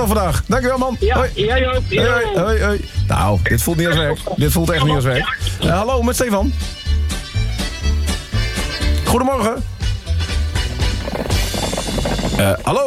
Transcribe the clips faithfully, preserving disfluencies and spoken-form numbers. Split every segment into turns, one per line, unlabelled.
nog vandaag. Dankjewel, man.
Ja,
hoi.
jij ook.
Hoi, hoi, hoi, hoi. Nou, dit voelt niet als werk. Dit voelt echt niet als werk. Uh, hallo, met Stefan. Goedemorgen. Uh, hallo.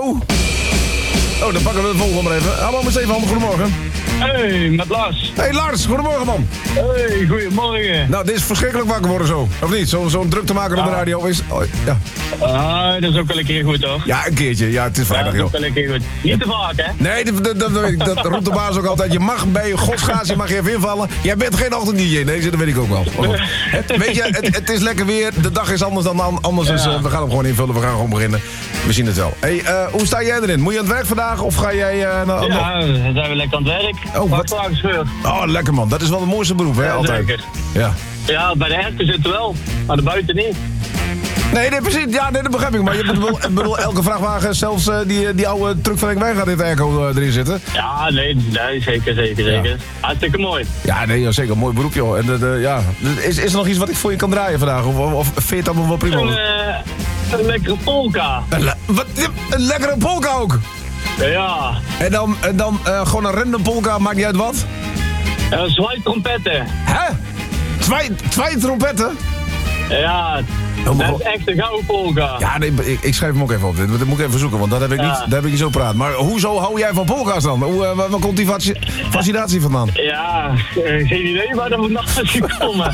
Oh, dan pakken we de volgende maar even. Hallo, met Stefan. Goedemorgen.
Hey, met Lars.
Hey Lars, goedemorgen man.
Hey, goedemorgen.
Nou, dit is verschrikkelijk wakker worden zo. Of niet? Zo'n zo druk te maken op de radio is... Oh, ja.
Ah, dat is ook wel een keer goed, toch?
Ja, een keertje. Ja, het is vrijdag,
ja, dat is
joh.
ook wel een keer goed. Niet te vaak, hè?
Nee, dat, dat, dat, weet ik. Dat roept de baas ook altijd. Je mag bij godsgratie mag je even invallen. Jij bent geen ochtend-D J. Nee, dat weet ik ook wel. Het, weet je, het, het is lekker weer. De dag is anders dan anders. Ja. Dus uh, we gaan hem gewoon invullen. We gaan gewoon beginnen. We zien het wel. Hey, uh, hoe sta jij erin? Moet je aan het werk vandaag? Of ga jij... Uh, naar,
ja, dan zijn we lekker aan het werk.
Oh, wat? Oh, lekker man. Dat is wel het mooiste beroep, hè?
Ja,
altijd.
Zeker.
Ja.
Ja, bij de herten zitten wel. Maar de buiten niet.
Nee, nee, precies. Ja, nee, dat begrijp ik. Maar je bedoel, bedoel elke vrachtwagen, zelfs uh, die, die oude truck van Ekwijn gaat in het airco uh, erin zitten.
Ja, nee, nee zeker, zeker, zeker. Ja. Hartstikke mooi.
Ja, nee, ja, zeker. Mooi beroep, joh. En, uh, de, ja. is, is er nog iets wat ik voor je kan draaien vandaag? Of, of vind je het allemaal wel prima?
Een, uh, een lekkere polka.
Een, le wat, een lekkere polka ook?
Ja.
En dan, en dan uh, gewoon een random polka, maakt niet uit wat?
Uh, zwaai trompetten.
Hè? Twee, twee trompetten?
Ja, oh, dat is echt een gouden polka.
Ja, nee, ik, ik schrijf hem ook even op. Dit dat moet ik even zoeken, want dat heb ik, ja. niet, dat heb ik niet zo praat. Maar hoezo hou jij van polka's dan? Hoe, uh, waar, waar komt die fascinatie vandaan?
Ja, uh, geen idee waar dat vandaan is gekomen.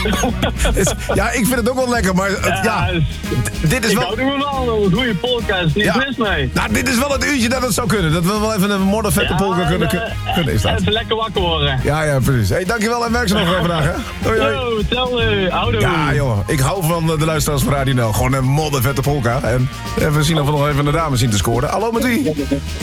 Ja, ik vind het ook wel lekker, maar uh, ja,
ja
dit is
ik
wel...
Ik hou er wel een goede polka's, niet
ja.
mis mee.
Nou, dit is wel het uurtje dat het zou kunnen. Dat we wel even een modder vette ja, polka kunnen, uh, kunnen
uh, even lekker wakker worden.
Ja, ja, precies. Hey, dankjewel en werk ze nog vandaag, hè? Hoi, hoi.
Yo, tel uh, oudo.
Ja, joh. Ik hou van de luisteraars van Radio Nel. Gewoon een modder vette polka. En even zien of we nog even de dames zien te scoren. Hallo, met wie?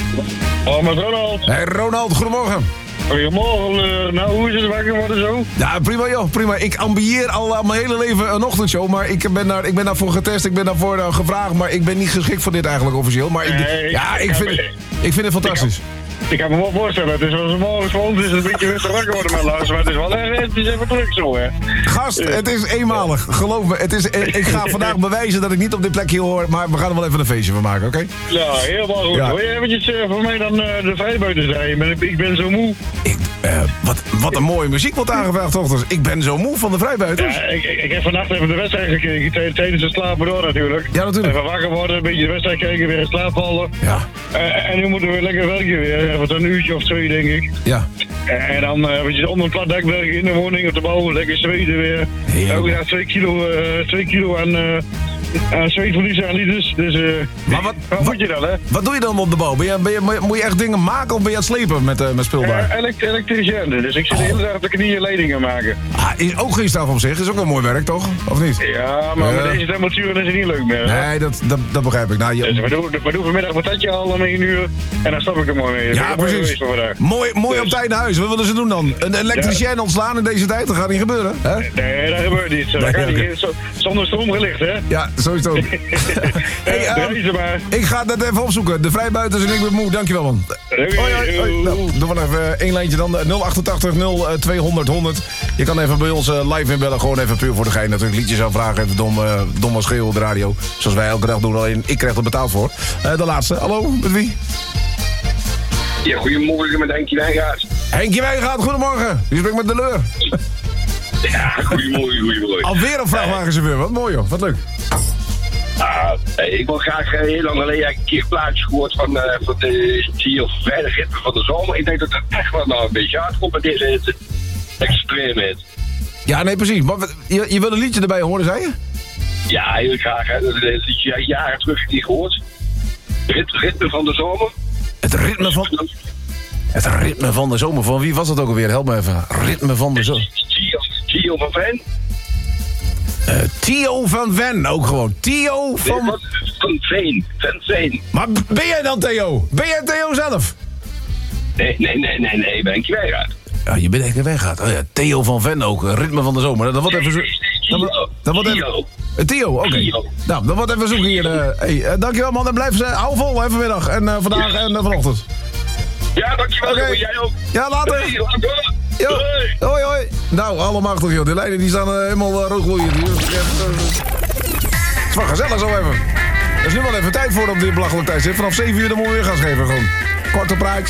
Hallo, met Ronald.
Hey, Ronald. Goedemorgen.
Goedemorgen. Uh, nou, hoe is het wakker worden zo?
Ja, prima joh, prima. Ik ambieer al uh, mijn hele leven een ochtendshow, maar ik ben, daar, ik ben daarvoor getest, ik ben daarvoor uh, gevraagd, maar ik ben niet geschikt voor dit eigenlijk officieel. Maar ik,
nee,
ja, ik vind, het, ik vind het fantastisch.
Ik kan me wel voorstellen, het is als morgens gewoon is het een beetje weer te wakker worden met Lars, maar het is wel echt, het is even druk zo, hè.
Gast, het is eenmalig, geloof me. Het is, ik ga vandaag bewijzen dat ik niet op dit plekje hoor, maar we gaan er wel even een feestje van maken, oké? Okay?
Ja, helemaal goed. Ja. Wil je eventjes uh, voor mij dan uh, de vrijbuiten draaien? Ik ben zo moe.
Ik, uh, wat, wat een mooie muziek wordt aangevraagd, ochtends. Ik ben zo moe van de vrijbuiters.
Ja, ik, ik, ik heb vannacht even de wedstrijd gekeken, tijdens het slapen door natuurlijk.
Ja, natuurlijk.
Even wakker worden, een beetje de wedstrijd kijken, weer in slaap vallen.
Ja.
Uh, en nu moeten we lekker werken weer. Wat een uurtje of twee, denk ik.
Ja.
En dan uh, weet je, onder een plat dak werken in de woning op de bouw, lekker zweten weer. Elke dag twee kilo, uh, twee kilo aan, uh, aan zweetverliezen aan liters. Dus uh, maar wat, wat moet je dan, hè?
Wat doe je dan op de bouw? Ben je, ben je, moet je echt dingen maken of ben je aan het slepen met, uh, met speelbaar?
Uh, elekt elektricien, dus ik zit de hele dag op de knieën leidingen maken.
Ah, is ook geen straf op zich, is ook wel mooi werk, toch? Of niet?
Ja, maar uh, met deze temperaturen is het niet leuk meer. Hè?
Nee, dat, dat, dat begrijp ik. Nou, je...
Dus we doen, we doen vanmiddag een patatje al om één uur en dan stap ik er mooi mee.
Ja, precies. Mooi, mooi dus. Op tijd naar huis. Wat willen ze doen dan? Een elektricien ja. ontslaan in deze tijd? Dat gaat niet gebeuren, hè?
Nee, dat gebeurt niet. Dat nee, gaat okay. niet. Zonder stroom gelicht, hè?
Ja, zo is het ook. Hey, um, ik ga dat even opzoeken. De vrijbuiters en ik ben moe. Dankjewel, man.
Hoi, hoi, hoi.
Nou, doen we even één lijntje dan. nul achtentachtig nul tweehonderd honderd. Je kan even bij ons uh, live inbellen. Gewoon even puur voor de gein. Natuurlijk liedjes aanvragen. Even dom, uh, dom als schreeuwen op de radio. Zoals wij elke dag doen. Alleen ik krijg er betaald voor. Uh, de laatste. Hallo, met wie?
Ja, goedemorgen met Henkje Wijngaard.
Henkje Wijngaard, goedemorgen. Je spreekt met de leur.
Ja, goedemorgen, goedemorgen.
Alweer een vrachtwagenchauffeur. Wat mooi joh. Wat leuk.
Uh, ik wil graag uh, heel lang geleden een keer een plaatje gehoord van, uh, van de Gio Vrijdag ritme van de zomer. Ik denk dat dat echt wel nou een beetje uitkomt met deze hit. Extreme hit.
Ja, nee, precies. Maar je, je wil een liedje erbij horen, zei je?
Ja, heel graag. Hè. Dat liedje ja, jaren terug niet gehoord. Rit, ritme van de zomer.
Het ritme van... Het ritme van de zomer. Van wie was dat ook alweer? Help me even. Ritme van de zomer.
Gio, Gio van Ven.
Uh, Theo van Ven, ook gewoon. Theo van...
Nee, van Veen, Van Veen.
Maar ben jij dan Theo? Ben jij Theo zelf?
Nee, nee, nee, nee, nee, ik ben een kwijtraad.
Ja, je bent echt een weggaat. Oh ja, Theo van Ven ook, ritme van de zomer. Dat wordt even zo... Dat wordt even... Uh, Theo, oké. Okay. Nou, dat wordt even zoeken hier. Uh, hey, uh, dankjewel man, en blijf ze... Hou vol, hè, vanmiddag. En uh, vandaag ja. en uh, vanochtend.
Ja, dankjewel.
Okay.
Jij ook.
Ja, later.
Hey, later.
Jo. Hoi. Hoi, hoi. Nou, allemaal joh. Die lijnen die staan uh, helemaal uh, roodgloeiend. Het is wel gezellig zo even. Er is nu wel even tijd voor op dit belachelijk tijdstip. Vanaf zeven uur dan moeten we weer gaan geven gewoon. Korte praatje.